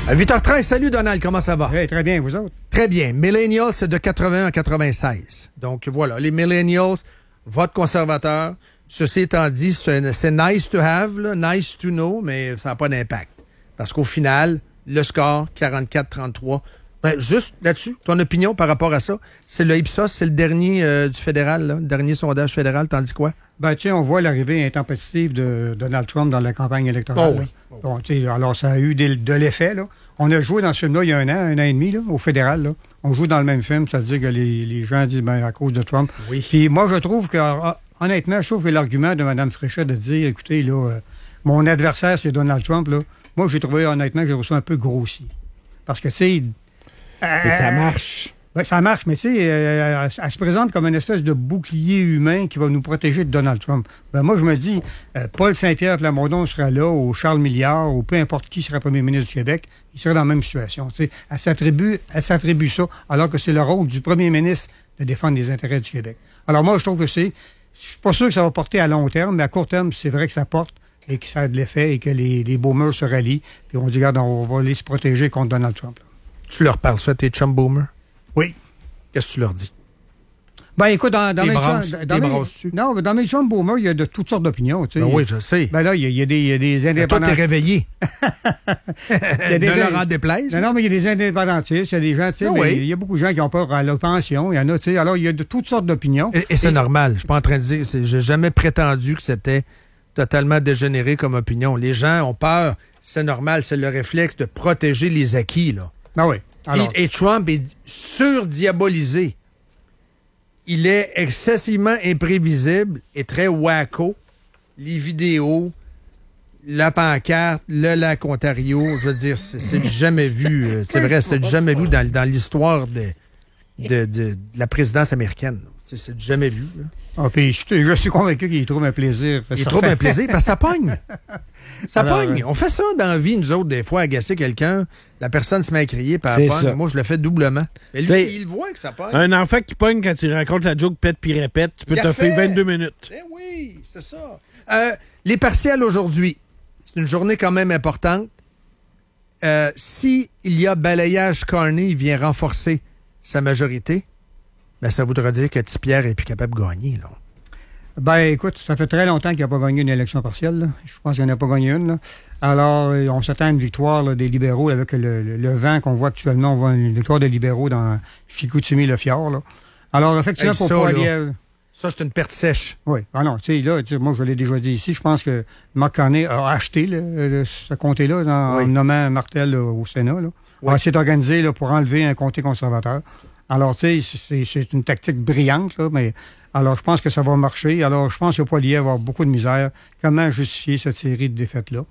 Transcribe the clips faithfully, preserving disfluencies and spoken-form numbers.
À huit heures treize, salut Donald, comment ça va? Hey, très bien, vous autres? Très bien. Millennials, c'est de quatre-vingt-un à quatre-vingt-seize. Donc voilà, les Millennials, vote conservateur. Ceci étant dit, c'est, c'est nice to have, là, nice to know, mais ça n'a pas d'impact. Parce qu'au final, le score, quarante-quatre trente-trois. Ben, juste là-dessus, ton opinion par rapport à ça, c'est le Ipsos, c'est le dernier euh, du fédéral, là, le dernier sondage fédéral, t'en dis quoi? Ben, tu sais, on voit l'arrivée intempestive de Donald Trump dans la campagne électorale. Oh oui. Oh. Bon, tu sais, alors, ça a eu des, de l'effet, là. On a joué dans ce film-là il y a un an, un an et demi, là, au fédéral, là. On joue dans le même film, c'est-à-dire que les, les gens disent, ben, à cause de Trump. Oui. Puis moi, je trouve que, honnêtement, je trouve que l'argument de Mme Fréchet de dire, écoutez, là, euh, mon adversaire, c'est Donald Trump, là, moi, j'ai trouvé, honnêtement, que j'ai reçu un peu grossi. Parce que, tu sais, Mais ça marche. Ben, ça marche, mais tu sais, euh, elle se présente comme une espèce de bouclier humain qui va nous protéger de Donald Trump. Ben, moi, je me dis, euh, Paul Saint-Pierre Plamondon sera là, ou Charles Milliard, ou peu importe qui sera premier ministre du Québec, il sera dans la même situation. Tu sais, elle s'attribue, elle s'attribue ça, alors que c'est le rôle du premier ministre de défendre les intérêts du Québec. Alors moi, je trouve que c'est... Je suis pas sûr que ça va porter à long terme, mais à court terme, c'est vrai que ça porte et que ça a de l'effet et que les, les boomers se rallient. Puis on dit, regarde, on va aller se protéger contre Donald Trump. Là. Tu leur parles ça, tes chum boomers? Oui. Qu'est-ce que tu leur dis? Ben écoute, dans, dans T'es mes brasses, chums... t'es brasses-tu? Non, mais dans mes chums boomers, il y a de toutes sortes d'opinions. Tu sais. Ben oui, je sais. Ben là, il y a, il y a des, il y a des indépendants... Toi, t'es réveillé. il y a des ne leur en déplaise. Non, non, mais il y a des indépendantistes, il y a des gens, tu sais, ben mais oui. il y a beaucoup de gens qui ont peur à la pension, il y en a, tu sais, alors il y a de toutes sortes d'opinions. Et, et c'est et... normal. Je suis pas en train de dire... C'est, j'ai jamais prétendu que c'était totalement dégénéré comme opinion. Les gens ont peur, c'est normal, c'est le réflexe de protéger les acquis, là. Ben oui. Alors... Et, et Trump est surdiabolisé. Il est excessivement imprévisible et très wacko. Les vidéos, la pancarte, le lac Ontario, je veux dire, c'est, c'est jamais vu. Euh, c'est vrai, c'est jamais vu dans, dans l'histoire de, de, de, de la présidence américaine. C'est, c'est jamais vu. Là. Ah, puis je, je suis convaincu qu'il trouve un plaisir. Il trouve un plaisir parce que ça pogne. Ça Alors, pogne. Ouais. On fait ça dans la vie, nous autres, des fois, agacer quelqu'un, la personne se met à crier, puis elle pogne. Moi, je le fais doublement. Mais lui, T'sais, il voit que ça pogne. Un enfant qui pogne quand il raconte la joke pète puis répète, tu peux te faire vingt-deux minutes. Eh oui, c'est ça. Euh, les partiels aujourd'hui, c'est une journée quand même importante. Euh, si il y a balayage Carney, il vient renforcer sa majorité, ben ça voudra dire que Tipierre est plus capable de gagner, là. Ben, écoute, ça fait très longtemps qu'il n'a pas gagné une élection partielle. Là. Je pense qu'il n'en a pas gagné une. Là. Alors, on s'attend à une victoire là, des libéraux avec le, le, le vent qu'on voit actuellement. On voit une victoire des libéraux dans Chicoutimi-le-Fjord. Là. Alors, effectivement, hey, pour ça, Poilievre... Ça, c'est une perte sèche. Oui. Ah non, tu sais, là, moi, je l'ai déjà dit ici, je pense que Marc Carney a acheté là, le, ce comté-là en, oui. en nommant Martel là, au Sénat. Là. Oui. On s'est organisé là, pour enlever un comté conservateur. Alors, tu sais, c'est, c'est une tactique brillante, là, mais... Alors, je pense que ça va marcher. Alors, je pense que Poilievre va avoir beaucoup de misère. Comment justifier cette série de défaites-là?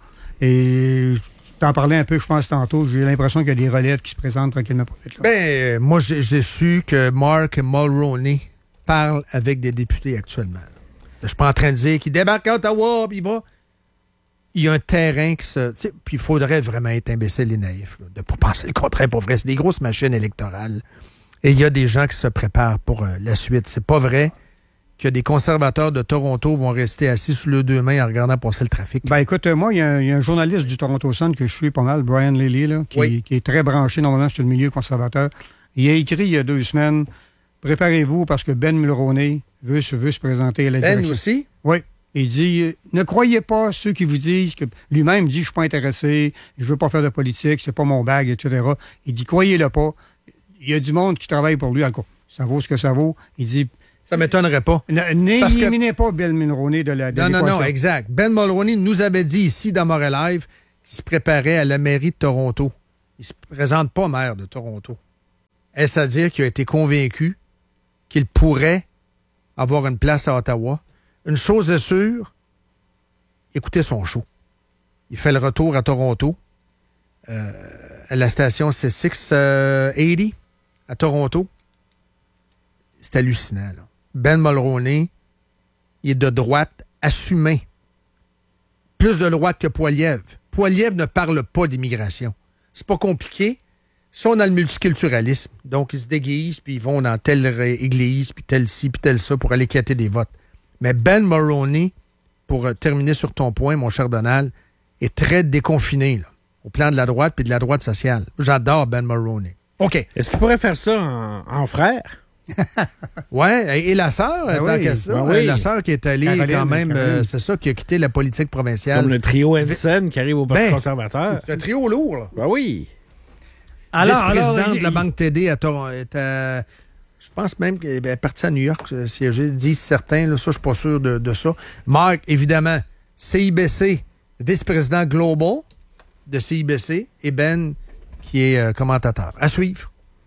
Et tu en parlais un peu, je pense, tantôt. J'ai l'impression qu'il y a des relèves qui se présentent tranquillement pas vite. Là. Ben, moi, j'ai, j'ai su que Mark Mulroney parle avec des députés actuellement. Je suis pas en train de dire qu'il débarque à Ottawa, puis il va... Il y a un terrain qui se... Puis il faudrait vraiment être imbécile et naïf, là, de ne pas penser le contraire, pour vrai. C'est des grosses machines électorales. Et il y a des gens qui se préparent pour euh, la suite. C'est pas vrai que des conservateurs de Toronto vont rester assis sous leurs deux mains en regardant passer le trafic. Ben écoute, moi, il y, y a un journaliste du Toronto Sun que je suis pas mal, Brian Lilly, là, qui, oui. qui est très branché normalement sur le milieu conservateur. Il a écrit il y a deux semaines, préparez-vous parce que Ben Mulroney veut, veut se présenter à la Ben direction. Ben aussi? Oui. Il dit, ne croyez pas ceux qui vous disent que lui-même dit, je suis pas intéressé, je veux pas faire de politique, c'est pas mon bag, et cetera. Il dit, croyez-le pas. Il y a du monde qui travaille pour lui. Alors, ça vaut ce que ça vaut. Il dit... Ça m'étonnerait pas. N'éliminez que... pas Ben Mulroney de la de Non, non, non, exact. Ben Mulroney nous avait dit ici, dans Montréal Live, qu'il se préparait à la mairie de Toronto. Il se présente pas maire de Toronto. Est-ce à dire qu'il a été convaincu qu'il pourrait avoir une place à Ottawa? Une chose est sûre, écoutez son show. Il fait le retour à Toronto. Euh, à la station, c'est six eighty à Toronto. C'est hallucinant, là. Ben Mulroney, il est de droite assumé. Plus de droite que Poilievre. Poilievre ne parle pas d'immigration. C'est pas compliqué. Ils sont dans le multiculturalisme. Donc, ils se déguisent, puis ils vont dans telle église, puis telle ci, puis telle ça, pour aller quêter des votes. Mais Ben Mulroney, pour terminer sur ton point, mon cher Donald, est très déconfiné, là. au plan de la droite puis de la droite sociale. J'adore Ben Mulroney. OK. Est-ce qu'il pourrait faire ça en, en frère? Ouais, et, et la sœur, Ben tant oui, qu'à ça, ben oui. la sœur qui est allée Caroline, quand même, Caroline. euh, c'est ça, qui a quitté la politique provinciale. Comme le trio Henson qui arrive au Parti Ben, conservateur. C'est un trio lourd, là. Ben oui. Vice-présidente alors, de la il- Banque T D à Toronto. est à- Je pense même qu'elle est partie à New York, euh, siéger, disent certains. Là, ça, je suis pas sûr de, de ça. Marc, évidemment, C I B C, vice-président global de C I B C, et Ben, qui est euh, commentateur. À suivre.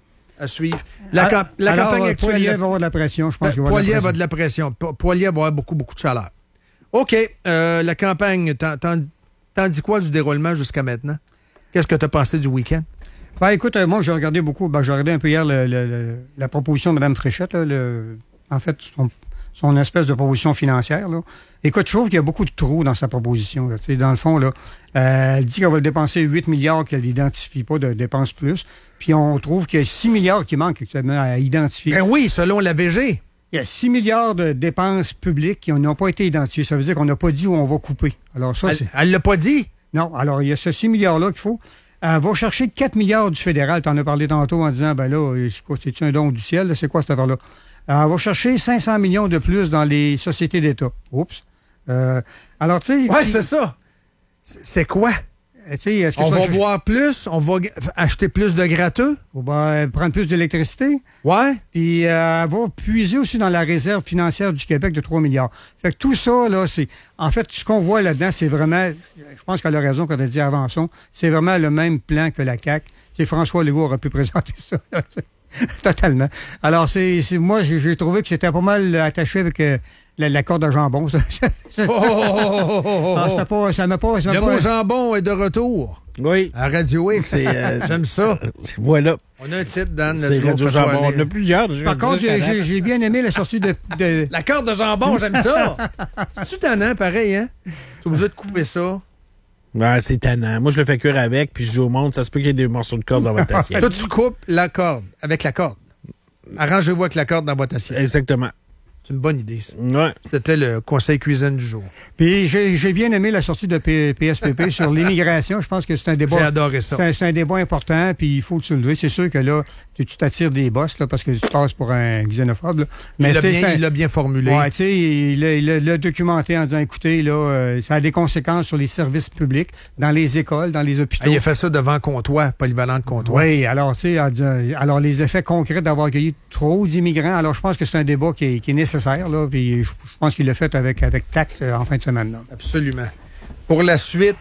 À suivre. La, Ah, camp- la alors, campagne euh, actuelle... Poilievre va avoir de la pression, je pense qu'il va avoir de la Poilievre pression. a de la pression. Po- Poilievre va avoir beaucoup, beaucoup de chaleur. OK. euh, la campagne, t'en, t'en- t'en dis quoi du déroulement jusqu'à maintenant? Qu'est-ce que tu as pensé du week-end? Ben, écoute, euh, moi, j'ai regardé beaucoup. Ben, j'ai regardé un peu hier le, le- le- la proposition de Mme Fréchette, là, le, en fait, son, son espèce de proposition financière. Là. Écoute, je trouve qu'il y a beaucoup de trous dans sa proposition. Là. Tu sais, dans le fond, là, euh, elle dit qu'elle va dépenser huit milliards, qu'elle n'identifie pas de dépenses plus. Puis on trouve qu'il y a six milliards qui manquent actuellement à identifier. Ben oui, selon la V G. Il y a six milliards de dépenses publiques qui n'ont pas été identifiées. Ça veut dire qu'on n'a pas dit où on va couper. Alors ça, c'est... Elle, elle l'a pas dit. Non, alors il y a ce six milliards-là qu'il faut. Elle va chercher quatre milliards du fédéral. Tu en as parlé tantôt en disant, ben là, c'est-tu un don du ciel? Là? C'est quoi cette affaire-là? Elle va chercher cinq cents millions de plus dans les sociétés d'État. Oups. Euh, alors, tu sais... Ouais, puis- c'est ça. C'est c'est quoi? tu sais, est-ce que On ça va chercher- boire plus? On va g- acheter plus de gratteux? On va prendre plus d'électricité. Ouais? Puis euh, elle va puiser aussi dans la réserve financière du Québec de trois milliards. Fait que tout ça, là, c'est... En fait, ce qu'on voit là-dedans, c'est vraiment... Je pense qu'elle a raison quand elle dit avançons. C'est vraiment le même plan que la C A Q. C'est François Legault aurait pu présenter ça. Là, totalement. Alors, c'est, c'est moi, j'ai, j'ai trouvé que c'était pas mal attaché avec euh, la, la corde à jambon. Ça, Oh, oh, oh, oh, oh, Ah, oh. c'était pas... Ça m'a pas... Ça m'a Le pas mot jambon est de retour Oui. à Radio X. C'est, euh, J'aime ça. Voilà. On a un titre, Dan. C'est let's go, Radio fais-toi Jambon. aller. On a plusieurs. je Par vais contre, dire, j'ai, je j'ai, j'ai bien aimé la sortie de... de... La corde de jambon, j'aime ça. C'est-tu tannant, pareil, hein? T'es obligé de couper ça. Ouais, c'est tannant. Moi, je le fais cuire avec, puis je joue au monde. Ça se peut qu'il y ait des morceaux de corde dans votre assiette. Toi, tu coupes la corde avec la corde. Arrangez-vous avec la corde dans votre assiette. Exactement. C'est une bonne idée, ça. Ouais. C'était le conseil cuisine du jour. Puis j'ai, j'ai bien aimé la sortie de P- PSPP sur l'immigration. Je pense que c'est un débat... J'ai adoré ça. C'est un, c'est un débat important, puis il faut le soulever. C'est sûr que là, tu, tu t'attires des bosses, là, parce que tu passes pour un xénophobe. Là. Il l'a c'est- bien, c'est un- il l'a bien formulé. Ouais, tu sais, il l'a- il l'a il l'a documenté en disant, écoutez, là, euh, ça a des conséquences sur les services publics, dans les écoles, dans les hôpitaux. Ah, il a fait ça devant comptoir, polyvalent de comptoir. Oui, alors, tu sais, en disant- alors les effets concrets d'avoir accueilli trop d'immigrants, alors je pense que c'est un débat qui est, qui est nécessaire, là, puis je, je pense qu'il l'a fait avec, avec tact euh, en fin de semaine. Là. Absolument. Pour la suite,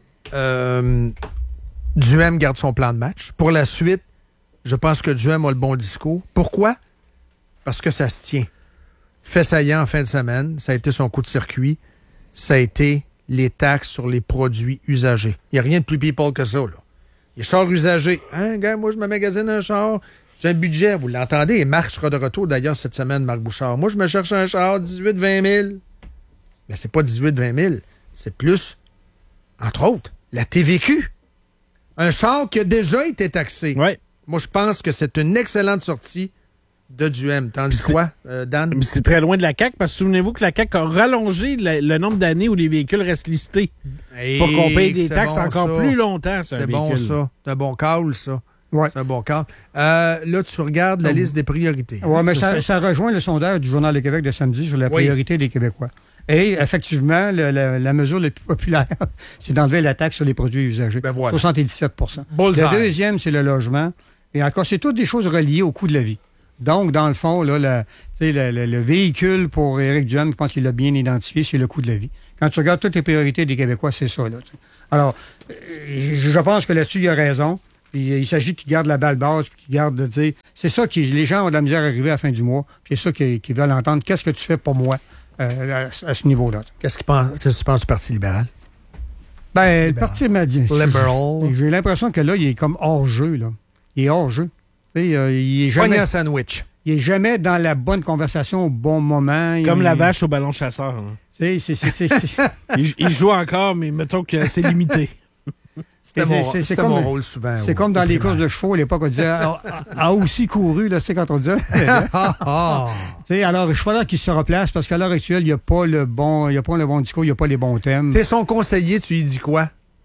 euh, Duhem garde son plan de match. Pour la suite, je pense que Duhem a le bon discours. Pourquoi? Parce que ça se tient. Fait saillant en fin de semaine, ça a été son coup de circuit. Ça a été les taxes sur les produits usagés. Il n'y a rien de plus people que ça, là. Les chars usagés. Hein, gars, moi, je me magasine un char. J'ai un budget, vous l'entendez, et Marc sera de retour d'ailleurs cette semaine, Marc Bouchard. Moi, je me cherche un char, dix-huit vingt mille. Mais c'est pas dix-huit vingt mille, c'est plus, entre autres, la T V Q. Un char qui a déjà été taxé. Ouais. Moi, je pense que c'est une excellente sortie de Duhem. Tandis C'est- quoi, euh, Dan? Mais c'est très loin de la C A Q, parce que souvenez-vous que la C A Q a rallongé le, le nombre d'années où les véhicules restent listés pour qu'on paye des C'est taxes bon, encore ça. plus longtemps sur un C'est bon, véhicule. ça. C'est un bon call, ça. Ouais. C'est un bon call. Euh, là, tu regardes la liste des priorités. Ouais, mais C'est ça, ça rejoint le sondage du Journal de Québec de samedi sur la Oui. priorité des Québécois. Et effectivement, le- la, la mesure la plus populaire, c'est d'enlever la taxe sur les produits usagés. Ben voilà. soixante-dix-sept pour cent. Bullseye. Le deuxième, c'est le logement. Et encore, c'est toutes des choses reliées au coût de la vie. Donc, dans le fond, là, la, tu sais, le, le- le véhicule pour Éric Duhem, je pense qu'il l'a bien identifié, c'est le coût de la vie. Quand tu regardes toutes les priorités des Québécois, c'est ça. Là, tu sais. Alors, euh, je je pense que là-dessus, il a raison. Puis, euh, il s'agit qu'il garde la balle basse, puis qu'il garde de dire... C'est ça qui... Les gens ont de la misère à arriver à la fin du mois, puis c'est ça qu'ils qu'ils veulent entendre. Qu'est-ce que tu fais pour moi euh, à, à ce niveau-là? Qu'est-ce, qu'il pense, qu'est-ce que tu penses du Parti libéral? Ben, le libéral. parti m'a dit... Liberal. J'ai l'impression que là, il est comme hors-jeu, là. Il est hors-jeu. Tu sais, euh, il est Poignée jamais... à sandwich. Il est jamais dans la bonne conversation au bon moment. Comme il, la vache au ballon chasseur. hein. C'est, c'est, c'est, c'est, c'est, Il, il joue encore, mais mettons que c'est limité. C'était c'est- mon, c'est- c'est c'était comme- mon rôle souvent. c'est au- comme au dans les primaire. courses de chevaux à l'époque, on disait a, a- a aussi couru, là, c'est quand on disait. Ah, ah. Tu sais, alors, je falloir qu'il se replace parce qu'à l'heure actuelle, il n'y a pas le bon, il y a pas le bon discours, il n'y a pas les bons thèmes. T'es son conseiller, tu lui dis quoi?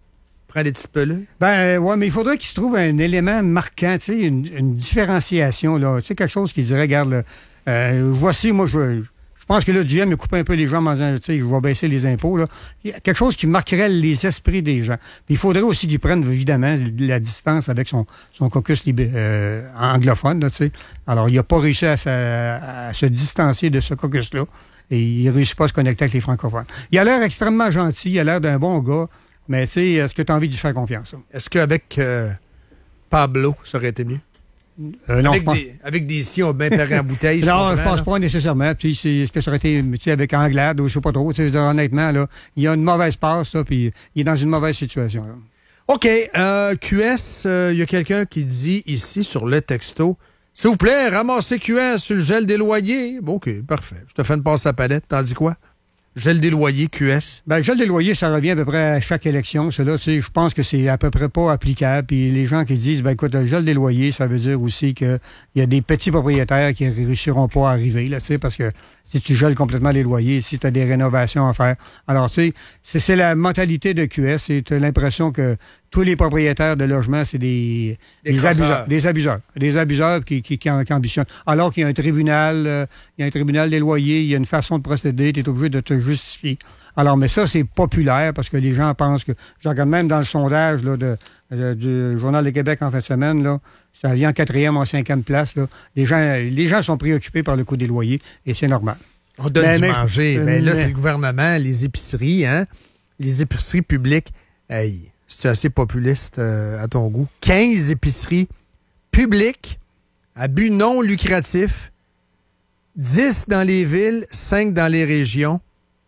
Prends des petites pelules? Ben, ouais, mais il faudrait qu'il se trouve un élément marquant, tu sais, une, une différenciation, là. Tu sais, quelque chose qui dirait, regarde, là, euh, voici, moi, je veux. Je pense que là, Duhem me coupe un peu les jambes en disant, tu sais, je vais baisser les impôts, là. Il y a quelque chose qui marquerait les esprits des gens. Puis il faudrait aussi qu'il prenne, évidemment, la distance avec son, son caucus libé, euh, anglophone, là, tu sais. Alors, il n'a pas réussi à, à, à se distancier de ce caucus-là. Et il ne réussit pas à se connecter avec les francophones. Il a l'air extrêmement gentil, il a l'air d'un bon gars. Mais tu sais, est-ce que tu as envie de lui faire confiance? Hein? Est-ce qu'avec euh, Pablo, ça aurait été mieux? Euh, non, avec, je pense... des, avec des si on bien paré en bouteille. non, je, je pense là. pas nécessairement. Puis est-ce que ça aurait été avec Anglade ou je sais pas trop. Dire, honnêtement, là, il y a une mauvaise passe, là, puis il est dans une mauvaise situation. Là. OK. Euh, Q S, il euh, y a quelqu'un qui dit ici sur le texto, s'il vous plaît, ramassez Q S sur le gel des loyers. Bon, OK, parfait. Je te fais une passe à palette. T'en dis quoi? Gel des loyers, Q S. Ben, gel des loyers, ça revient à peu près à chaque élection. Cela, tu sais, je pense que c'est à peu près pas applicable. Puis les gens qui disent, ben écoute, le gel des loyers, ça veut dire aussi qu'il y a des petits propriétaires qui réussiront pas à arriver, là, tu sais, parce que si tu gèles complètement les loyers, si tu as des rénovations à faire. Alors, tu sais, c'est, c'est la mentalité de Q S. C'est l'impression que tous les propriétaires de logements, c'est des, des, des abuseurs. Des abuseurs. Des abuseurs qui, qui, qui, qui ambitionnent. Alors qu'il y a un tribunal, euh, il y a un tribunal des loyers, il y a une façon de procéder, tu es obligé de te justifier. Alors, mais ça, c'est populaire parce que les gens pensent que, je regarde même dans le sondage là, de, de, du Journal de Québec en fin de semaine, là, ça vient en quatrième, en cinquième place. Là. Les gens, les gens sont préoccupés par le coût des loyers et c'est normal. On donne mais, du mais, manger. Mais, mais là, c'est le gouvernement, les épiceries, hein? Les épiceries publiques. Hey, c'est assez populiste euh, à ton goût. quinze épiceries publiques à but non lucratif, dix dans les villes, cinq dans les régions.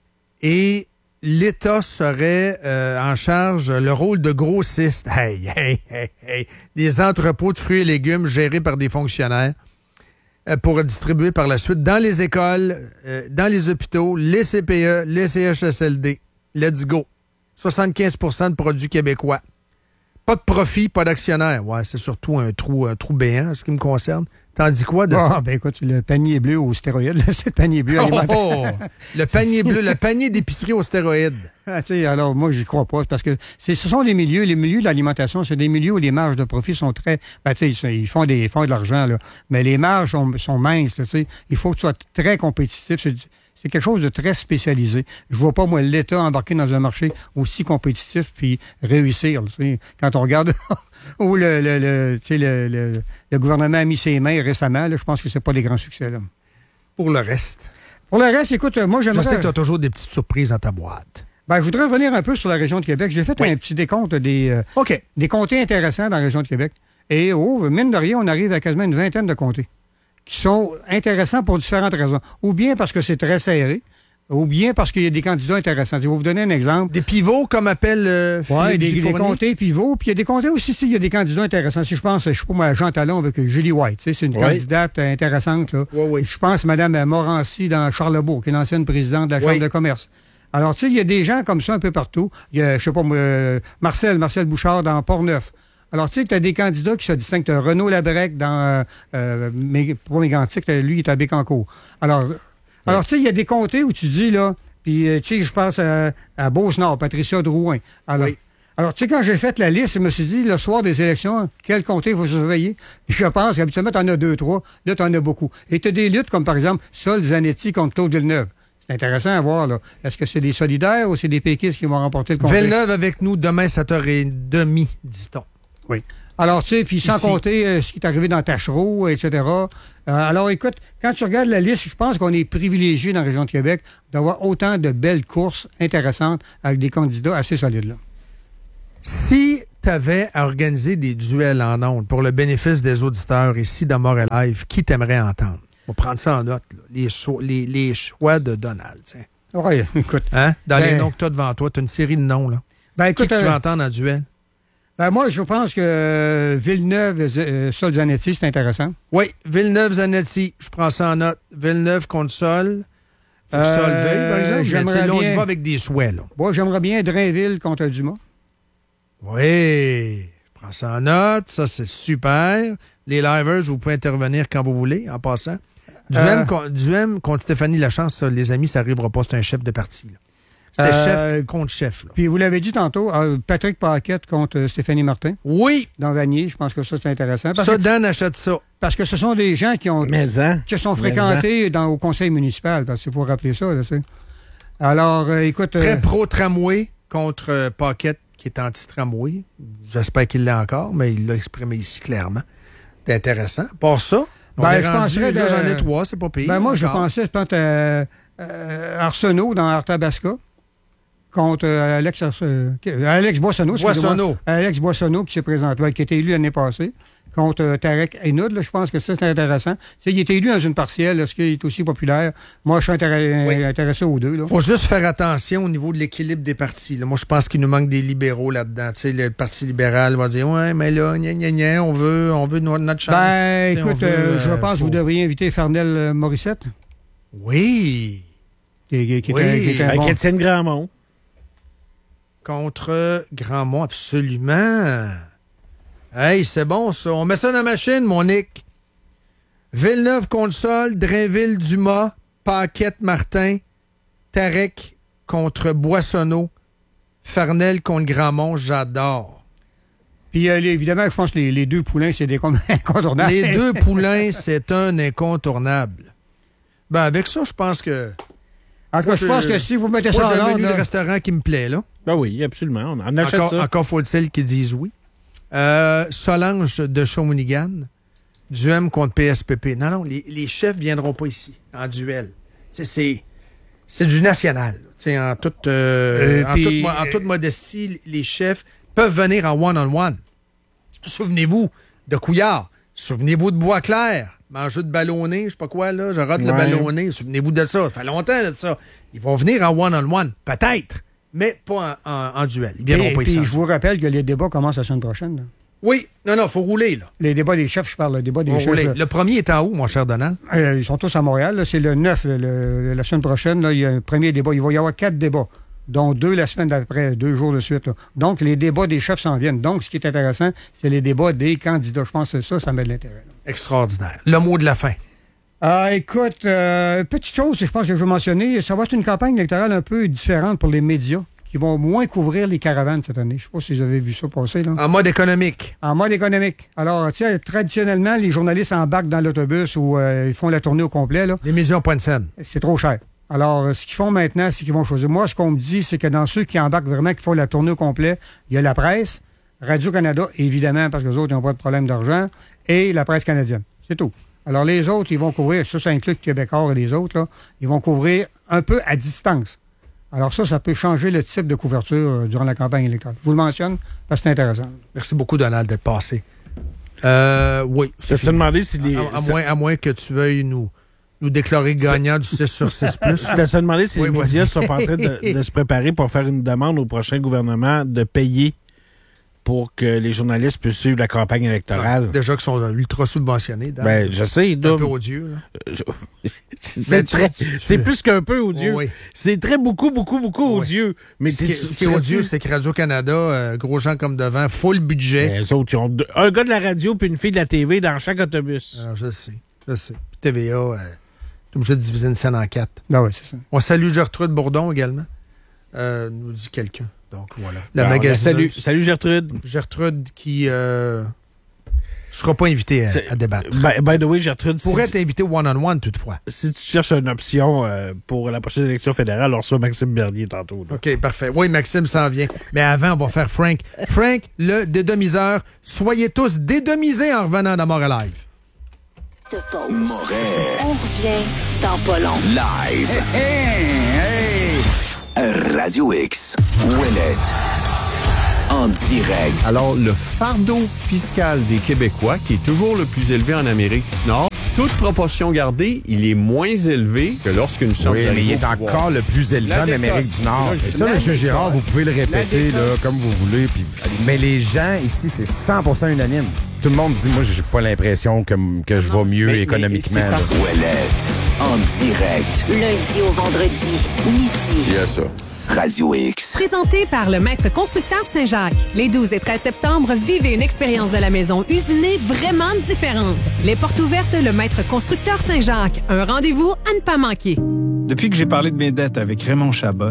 Et l'État serait euh, en charge le rôle de grossiste. Hey, hey, hey, hey. Des entrepôts de fruits et légumes gérés par des fonctionnaires euh, pour distribuer par la suite dans les écoles, euh, dans les hôpitaux, les C P E, les C H S L D. Let's go. soixante-quinze pour cent de produits québécois. Pas de profit, pas d'actionnaire. Ouais, c'est surtout un trou, un trou béant, ce qui me concerne. T'en dis quoi de ah, ça? Ben écoute, le panier bleu aux stéroïdes, là, c'est le panier bleu alimentaire. Oh, oh, le panier bleu, le panier d'épicerie aux stéroïdes. Ah, alors, moi, j'y crois pas, parce que c'est, ce sont des milieux, les milieux de l'alimentation, c'est des milieux où les marges de profit sont très... Ben, tu sais, ils font, des, ils font de l'argent, là, mais les marges sont, sont minces, tu sais. Il faut que tu sois très compétitif. C'est, c'est quelque chose de très spécialisé. Je vois pas, moi, l'État embarquer dans un marché aussi compétitif puis réussir. Tu sais. Quand on regarde où le, le, le, tu sais, le, le, le gouvernement a mis ses mains récemment, là, je pense que c'est pas des grands succès. Là. Pour le reste. Pour le reste, écoute, moi, j'aimerais... Je sais que tu as toujours des petites surprises dans ta boîte. Ben, je voudrais revenir un peu sur la région de Québec. J'ai fait oui. un petit décompte des, euh, okay. des comtés intéressants dans la région de Québec. Et, oh, mine de rien, on arrive à quasiment une vingtaine de comtés qui sont intéressants pour différentes raisons. Ou bien parce que c'est très serré, ou bien parce qu'il y a des candidats intéressants. Je vais vous donner un exemple. Des pivots, comme appelle euh, Oui, des, des comtés pivots. Puis il y a des comtés aussi, il y a des candidats intéressants. Si je pense, je sais pas moi, à Jean Talon avec Julie White, c'est une oui. candidate intéressante. Là. Oui, oui. Je pense à Mme Morancy dans Charlebourg, qui est l'ancienne présidente de la Chambre oui. de commerce. Alors, tu sais, il y a des gens comme ça un peu partout. Il y a, je sais pas moi, euh, Marcel, Marcel Bouchard dans Port-Neuf. Alors, tu sais, tu as des candidats qui se distinguent. Tu as Renaud Labrec dans, euh, euh, pour Mégantic, lui, il est à Bécancour. Alors, oui. alors tu sais, il y a des comtés où tu dis, là, puis, tu sais, je pense à, à Beauce-Nord, Patricia Drouin. Alors, oui. alors tu sais, quand j'ai fait la liste, je me suis dit, le soir des élections, quel comté il faut surveiller? Puis je pense qu'habituellement, tu en as deux, trois. Là, tu en as beaucoup. Et tu as des luttes comme, par exemple, Sol Zanetti contre Claude Villeneuve. C'est intéressant à voir, là. Est-ce que c'est des solidaires ou c'est des péquistes qui vont remporter le comté? Villeneuve avec nous demain, sept heures trente, dit-on. Oui. Alors, tu sais, puis sans Ici. compter euh, ce qui est arrivé dans Tachereau, et cetera. Euh, alors, écoute, quand tu regardes la liste, je pense qu'on est privilégié dans la région de Québec d'avoir autant de belles courses intéressantes avec des candidats assez solides, là. Si tu avais à organiser des duels en ondes pour le bénéfice des auditeurs ici dans Montréal Live, qui t'aimerait entendre? On va prendre ça en note, là. Les, cho- les, les choix de Donald, tiens. Oui, écoute. Hein? Dans ben, les noms que tu as devant toi, tu as une série de noms, là. Ben, écoute, qui que tu euh, veux entendre en duel? Ben moi, je pense que euh, Villeneuve-Sol Zanetti, c'est intéressant. Oui, Villeneuve-Zanetti, je prends ça en note. Villeneuve contre Sol. Faut que Sol Euh, veille, par exemple. j'aimerais Mais là, on y bien- va avec des souhaits, là. Moi, j'aimerais bien Drainville contre Dumas. Oui, je prends ça en note. Ça, c'est super. Les livers, vous pouvez intervenir quand vous voulez, en passant. Duhem, Euh, con- Duhem contre Stéphanie Lachance, ça, les amis, ça n'arrivera pas. C'est un chef de parti, là. C'est Euh, chef contre chef. Là. Puis vous l'avez dit tantôt, euh, Patrick Paquette contre euh, Stéphanie Martin. Oui! Dans Vanier, je pense que ça, c'est intéressant. Parce Ça, que, Dan achète ça. parce que ce sont des gens qui ont Mais hein? qui sont fréquentés dans, au conseil municipal, parce qu'il faut rappeler ça. Là, tu sais. Alors, euh, écoute... Très euh, pro-tramway contre euh, Paquette, qui est anti-tramway. J'espère qu'il l'est encore, mais il l'a exprimé ici clairement. C'est intéressant. Par ça, on Ben, est je rendu, penserais là, de- j'en ai trois, c'est pas pire. ben moi, je encore. pensais, je pense, euh, euh, Arsenault dans Arthabasca contre euh, Alex, euh, Alex Boissonneau. excusez-moi. Boissonneau. Alex Boissonneau qui s'est présenté, ouais, qui a été élu l'année passée contre euh, Tarek Hainoud. Là, je pense que ça, c'est intéressant. Tu sais, il a été élu dans une partielle. Est-ce qu'il est aussi populaire? Moi, je suis intéressé, Oui. intéressé aux deux. Là. Faut juste faire attention au niveau de l'équilibre des partis. Là. Moi, je pense qu'il nous manque des libéraux là-dedans. Tu sais, le Parti libéral va dire « Ouais, mais là, gna, gna, gna, on veut, on veut no- notre chance. » Ben, Tu sais, on écoute, veut, euh, je euh, pense que faut- vous devriez inviter Fernel euh, Morissette, Oui! qui, qui- qui est Oui. un, qui est un Avec bon... Étienne Grandmont. Contre Grandmont, absolument. Hey, c'est bon, ça. On met ça dans la machine, mon Nick. Villeneuve contre Sol, Drainville, Dumas, Paquette, Martin, Tarek contre Boissonneau, Farnel contre Grandmont, j'adore. Puis euh, les- évidemment, je pense que les, les deux poulains, c'est des com- incontournables. Les deux poulains, c'est un incontournable. Ben, avec ça, je pense que... En tout cas, Moi, je je- pense que si vous mettez Moi, ça j'ai en un ordre, menu de là, restaurant qui me plaît, là. Ben oui, absolument. On en achète Encore, ça. encore faut-il qu'ils disent oui. Euh, Solange de Shawinigan, Duhem contre P S P P. Non, non, les, les chefs viendront pas ici, en duel. Tu sais, c'est, c'est du national. Tu sais, en toute, euh, Euh, en, puis- toute, mo- en toute modestie, les chefs peuvent venir en one-on-one. Souvenez-vous de Couillard. Souvenez-vous de Boisclair. Manger de ballonné, je sais pas quoi, là. Je rate le Ouais. ballonné. Souvenez-vous de ça. Ça fait longtemps de ça. Ils vont venir en one-on-one. Peut-être. Mais pas en, en- en duel. Ils viendront et, pas ici. puis je vous rappelle que les débats commencent la semaine prochaine. là. Oui, non, non, faut rouler, là. Les débats des chefs, je parle, le débat des Faut chefs. rouler. là. Le premier est en haut, mon cher Donald. Euh, ils sont tous à Montréal. là. C'est le neuf, le- le- la semaine prochaine. Là, il y a un premier débat. Il va y avoir quatre débats, dont deux la semaine d'après, deux jours de suite. là. Donc, les débats des chefs s'en viennent. Donc, ce qui est intéressant, c'est les débats des candidats. Je pense que ça, ça met de l'intérêt. là. Extraordinaire. Le mot de la fin. Ah, écoute, euh, petite chose, je pense que je veux mentionner, ça va être une campagne électorale un peu différente pour les médias qui vont moins couvrir les caravanes cette année. Je ne sais pas si vous avez vu ça passer, là. En mode économique. En mode économique. Alors, tu sais, traditionnellement, les journalistes embarquent dans l'autobus ou euh, ils font la tournée au complet, là. Les médias ont pas de scène. C'est trop cher. Alors, euh, ce qu'ils font maintenant, c'est qu'ils vont choisir. Moi, ce qu'on me dit, c'est que dans ceux qui embarquent vraiment, qui font la tournée au complet, il y a la presse, Radio-Canada, évidemment, parce que les autres, ils n'ont pas de problème d'argent, et la presse canadienne. C'est tout. Alors, les autres, ils vont couvrir, ça, ça inclut le Québécois et les autres, là, ils vont couvrir un peu à distance. Alors ça, ça peut changer le type de couverture euh, durant la campagne électorale. Je vous le mentionne parce que c'est intéressant. Merci beaucoup, Donald, d'être passé. Euh, oui. Je se demandais si les. À, à moins, à moins que tu veuilles nous, nous déclarer gagnant du six sur six plus. Je se demandais si Oui, les médias vas-y. sont en train de, de se préparer pour faire une demande au prochain gouvernement de payer pour que les journalistes puissent suivre la campagne électorale. Déjà qu'ils sont ultra subventionnés. Dan. Ben, je sais, un Dom. peu odieux. Là. C'est Ben, tu- très- tu- tu- c'est plus qu'un peu odieux. Oui. C'est très beaucoup, beaucoup, beaucoup Oui. odieux. Mais Ce qui, est- ce qui est odieux, c'est que Radio-Canada, euh, gros gens comme devant, full budget. Les autres, ils ont deux- un gars de la radio puis une fille de la T V dans chaque autobus. Alors, je sais, je sais. Puis T V A, euh, t'es obligé de diviser une scène en quatre. Ben oui, c'est ça. On salue Gertrude Bourdon également, euh, nous dit quelqu'un. Donc voilà. La Alors, magasineuse. salut, salut Gertrude. Gertrude qui euh, sera pas invitée à, C'est- à débattre. By, by the way, Gertrude, si Pourrait tu, être invitée one-on-one toutefois. si tu cherches une option euh, pour la prochaine élection fédérale, on reçoit Maxime Bernier tantôt. là. OK, parfait. Oui, Maxime s'en vient. Mais avant, on va faire Frank. Frank, le dédomiseur. Soyez tous dédomisés en revenant dans Montréal Live. De pause. Moret. On revient dans pas long. Live. Radio X. Ouellette. En direct. Alors, le fardeau fiscal des Québécois, qui est toujours le plus élevé en Amérique du Nord, toute proportion gardée, il est moins élevé que lorsqu'une chambre Oui, mais il est encore le plus élevé La en Amérique décote. du Nord. Là, je- Et ça, la M. décote. Girard, vous pouvez le répéter La là, décote. comme vous voulez. Puis... Mais les gens ici, c'est cent pour cent unanime. Tout le monde dit, moi, j'ai pas l'impression que, que je vais mieux mais- mais économiquement. c'est parce- là. Ouellette. En direct. Lundi au vendredi, midi. Il y a ça. Radio X. Présenté par le Maître Constructeur Saint-Jacques. Les douze et treize septembre, vivez une expérience de la maison usinée vraiment différente. Les portes ouvertes, le Maître Constructeur Saint-Jacques. Un rendez-vous à ne pas manquer. Depuis que j'ai parlé de mes dettes avec Raymond Chabot,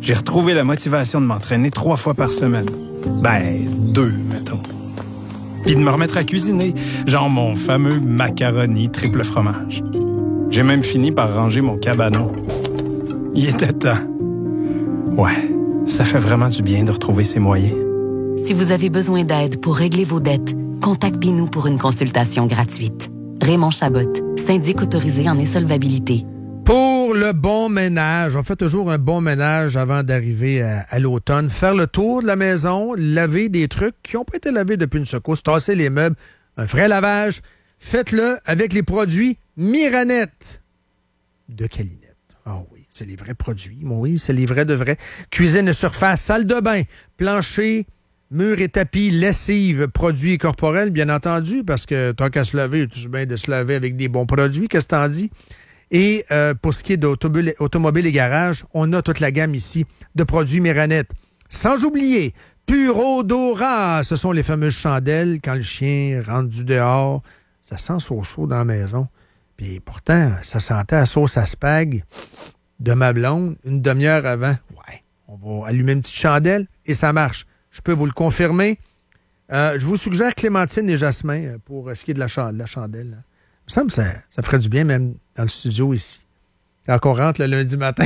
J'ai retrouvé la motivation de m'entraîner trois fois par semaine. Ben, deux, mettons. Puis de me remettre à cuisiner, genre mon fameux macaroni triple fromage. J'ai même fini par ranger mon cabanon. Il était temps. Ouais, ça fait vraiment du bien de retrouver ses moyens. Si vous avez besoin d'aide pour régler vos dettes, contactez-nous pour une consultation gratuite. Raymond Chabot, syndic autorisé en insolvabilité. Pour le bon ménage, on fait toujours un bon ménage avant d'arriver à, à l'automne. Faire le tour de la maison, laver des trucs qui n'ont pas été lavés depuis une secousse, tasser les meubles, un vrai lavage. Faites-le avec les produits Miranette de Calinette. Ah oh oui, c'est les vrais produits. Oui, c'est les vrais de vrais. Cuisine et surface, salle de bain, plancher, murs et tapis, lessive, produits corporels, bien entendu, parce que tant qu'à se laver, tout bien de se laver avec des bons produits. Qu'est-ce que t'en dis? Et euh, pour ce qui est d'automobile automobile et garage, on a toute la gamme ici de produits Miranette. Sans oublier, Pur Odorat, ce sont les fameuses chandelles quand le chien rentre du dehors. Ça sent chaud-chaud dans la maison. Puis pourtant, ça sentait à sauce à spag de ma blonde une demi-heure avant. Ouais, on va allumer une petite chandelle et ça marche. Je peux vous le confirmer. Euh, je vous suggère Clémentine et Jasmin pour ce qui est de la, ch- la chandelle. Là. Il me semble que ça, ça ferait du bien même dans le studio ici. Quand on rentre le lundi matin.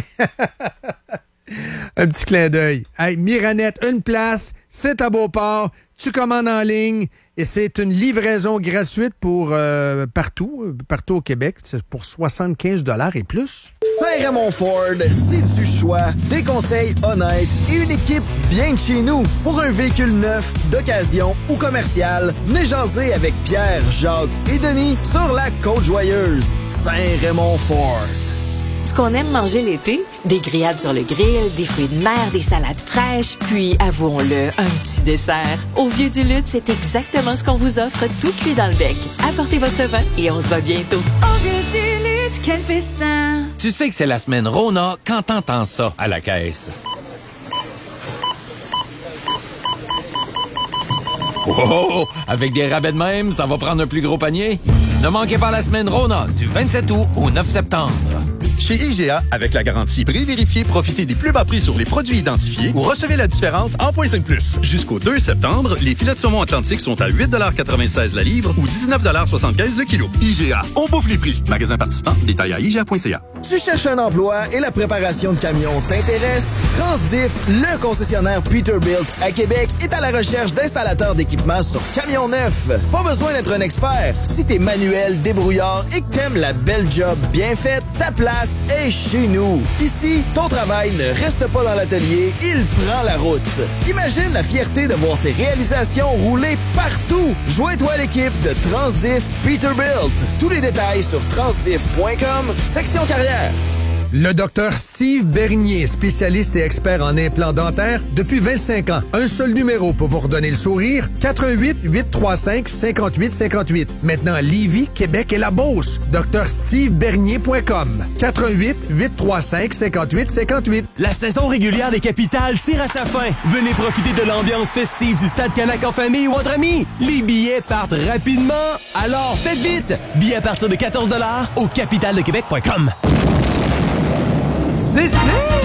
Un petit clin d'œil. Hey, Miranette, une place, c'est à Beauport. Tu commandes en ligne et c'est une livraison gratuite pour euh, partout, partout au Québec. C'est pour soixante-quinze dollars et plus. Saint-Raymond Ford, c'est du choix, des conseils honnêtes et une équipe bien de chez nous. Pour un véhicule neuf, d'occasion ou commercial, venez jaser avec Pierre, Jacques et Denis sur la Côte-Joyeuse. Saint-Raymond Ford. Ce qu'on aime manger l'été, des grillades sur le grill, des fruits de mer, des salades fraîches, puis, avouons-le, un petit dessert. Au Vieux du Lutte, c'est exactement ce qu'on vous offre, tout cuit dans le bec. Apportez votre vin et on se voit bientôt. Au Vieux du Lutte, quel festin! Tu sais que c'est la semaine Rona quand t'entends ça à la caisse. Oh, avec des rabais de même, ça va prendre un plus gros panier. Ne manquez pas la semaine Rona du vingt-sept août au neuf septembre. Chez I G A, avec la garantie pré-vérifiée, profitez des plus bas prix sur les produits identifiés ou recevez la différence en point cinq plus. Jusqu'au deux septembre, les filets de saumon Atlantique sont à huit quatre-vingt-seize la livre ou dix-neuf soixante-quinze le kilo. I G A, on bouffe les prix. Magasin participant, détail à I G A point C A. Tu cherches un emploi et la préparation de camions t'intéresse? Transdiff, le concessionnaire Peterbilt à Québec, est à la recherche d'installateurs d'équipements sur camions neufs. Pas besoin d'être un expert. Si t'es manuel, débrouillard et que t'aimes la belle job bien faite, ta place est chez nous. Ici, ton travail ne reste pas dans l'atelier, il prend la route. Imagine la fierté de voir tes réalisations rouler partout. Joins-toi à l'équipe de Transdiff Peterbilt. Tous les détails sur transdiff point com, section carrière. Le docteur Steve Bernier, spécialiste et expert en implants dentaires depuis vingt-cinq ans. Un seul numéro pour vous redonner le sourire, quatre un huit, huit trois cinq, cinq huit cinq huit. Maintenant à Lévis, Québec et la Beauce. docteur steve bernier point com. quatre un huit, huit trois cinq, cinq huit cinq huit. La saison régulière des Capitales tire à sa fin. Venez profiter de l'ambiance festive du Stade Canac en famille ou entre amis. Les billets partent rapidement, alors faites vite. Billets à partir de quatorze dollars au capital de québec point com. C'est ça!